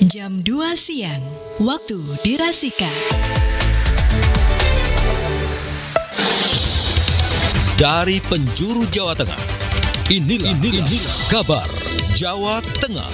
Jam 2 siang, waktu dirasika. Dari penjuru Jawa Tengah, inilah kabar Jawa Tengah.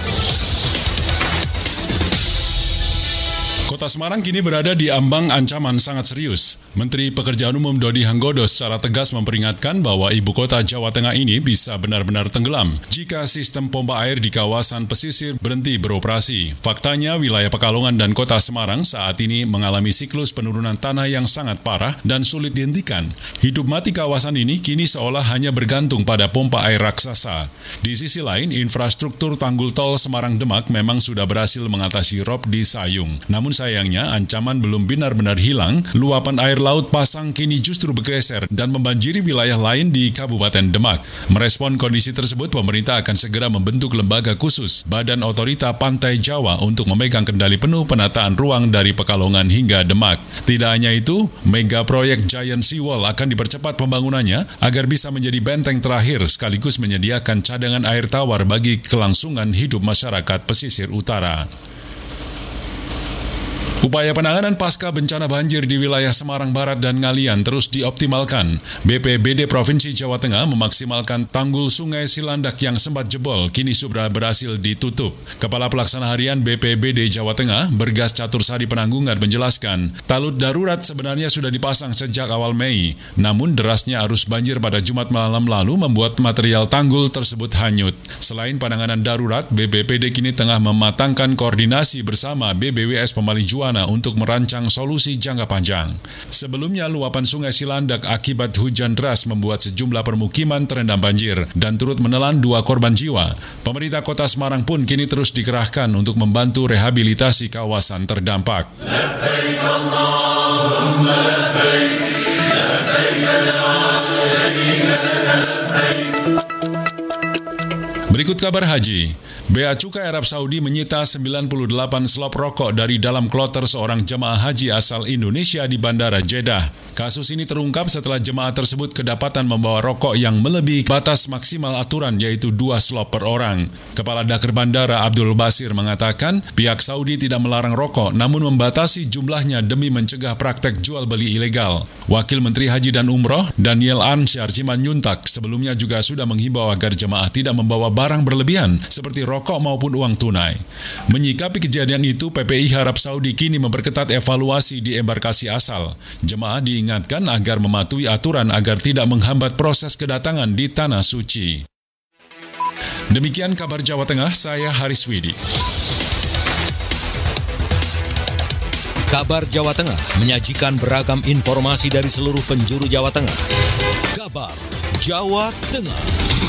Kota Semarang kini berada di ambang ancaman sangat serius. Menteri Pekerjaan Umum Dodi Hanggodo secara tegas memperingatkan bahwa ibu kota Jawa Tengah ini bisa benar-benar tenggelam jika sistem pompa air di kawasan pesisir berhenti beroperasi. Faktanya, wilayah Pekalongan dan Kota Semarang saat ini mengalami siklus penurunan tanah yang sangat parah dan sulit dihentikan. Hidup mati kawasan ini kini seolah hanya bergantung pada pompa air raksasa. Di sisi lain, infrastruktur tanggul tol Semarang-Demak memang sudah berhasil mengatasi rob di Sayung. Namun sayangnya, ancaman belum benar-benar hilang. Luapan air laut pasang kini justru bergeser dan membanjiri wilayah lain di Kabupaten Demak. Merespon kondisi tersebut, pemerintah akan segera membentuk lembaga khusus Badan Otorita Pantai Jawa untuk memegang kendali penuh penataan ruang dari Pekalongan hingga Demak. Tidak hanya itu, mega proyek Giant Seawall akan dipercepat pembangunannya agar bisa menjadi benteng terakhir sekaligus menyediakan cadangan air tawar bagi kelangsungan hidup masyarakat pesisir utara. Upaya penanganan pasca bencana banjir di wilayah Semarang Barat dan Ngalian terus dioptimalkan. BPBD Provinsi Jawa Tengah memaksimalkan tanggul Sungai Silandak yang sempat jebol, kini sudah berhasil ditutup. Kepala Pelaksana Harian BPBD Jawa Tengah, Bergas Catursari Penanggungan menjelaskan, talut darurat sebenarnya sudah dipasang sejak awal Mei. Namun derasnya arus banjir pada Jumat malam lalu membuat material tanggul tersebut hanyut. Selain penanganan darurat, BPBD kini tengah mematangkan koordinasi bersama BBWS Pemali Juana untuk merancang solusi jangka panjang. Sebelumnya, luapan Sungai Silandak akibat hujan deras membuat sejumlah permukiman terendam banjir dan turut menelan 2 korban jiwa. Pemerintah Kota Semarang pun kini terus dikerahkan untuk membantu rehabilitasi kawasan terdampak. Berikut kabar haji. Bea Cukai Arab Saudi menyita 98 slop rokok dari dalam kloter seorang jemaah haji asal Indonesia di Bandara Jeddah. Kasus ini terungkap setelah jemaah tersebut kedapatan membawa rokok yang melebihi batas maksimal aturan, yaitu 2 slop per orang. Kepala Dakar Bandara Abdul Basir mengatakan pihak Saudi tidak melarang rokok, namun membatasi jumlahnya demi mencegah praktek jual beli ilegal. Wakil Menteri Haji dan Umroh Daniel Ansyar Simanjuntak sebelumnya juga sudah menghimbau agar jemaah tidak membawa barang berlebihan seperti rokok maupun uang tunai. Menyikapi kejadian itu, PPI Arab Saudi kini memperketat evaluasi di embarkasi asal. Jemaah diingatkan agar mematuhi aturan agar tidak menghambat proses kedatangan di Tanah Suci. Demikian kabar Jawa Tengah, saya Haris Widi. Kabar Jawa Tengah menyajikan beragam informasi dari seluruh penjuru Jawa Tengah. Kabar Jawa Tengah.